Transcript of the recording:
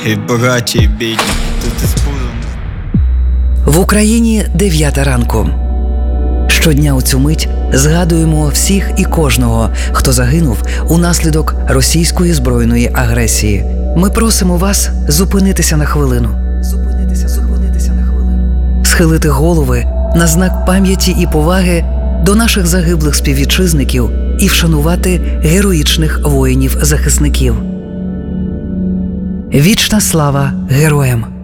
І багаті, і бідні, тут із пузом. В Україні 9 ранку. Щодня у цю мить згадуємо всіх і кожного, хто загинув унаслідок російської збройної агресії. Ми просимо вас зупинитися на хвилину. Схилити голови на знак пам'яті і поваги до наших загиблих співвітчизників і вшанувати героїчних воїнів-захисників. Вічна слава героям!